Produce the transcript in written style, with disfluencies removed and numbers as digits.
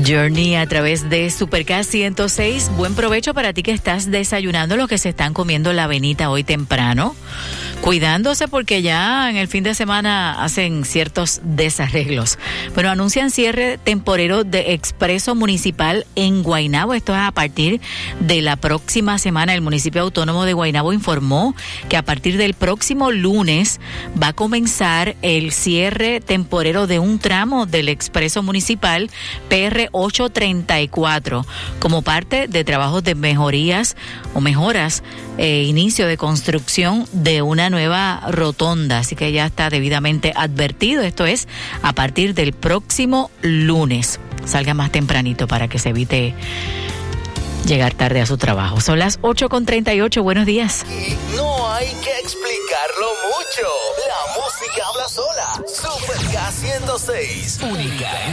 Journey a través de Superca 106. Buen provecho para ti que estás desayunando, los que se están comiendo la avenita hoy temprano, cuidándose porque ya en el fin de semana hacen ciertos desarreglos. Bueno, anuncian cierre temporero de Expreso Municipal en Guaynabo. Esto es a partir de la próxima semana. El municipio autónomo de Guaynabo informó que a partir del próximo lunes va a comenzar el cierre temporero de un tramo del Expreso Municipal PR 834 como parte de trabajos de mejoras, inicio de construcción de una nueva rotonda, así que ya está debidamente advertido. Esto es a partir del próximo lunes. Salga más tempranito para que se evite llegar tarde a su trabajo. Son las 8:38. Buenos días. Y no hay que explicarlo mucho. La música habla sola. Superca 106. Única.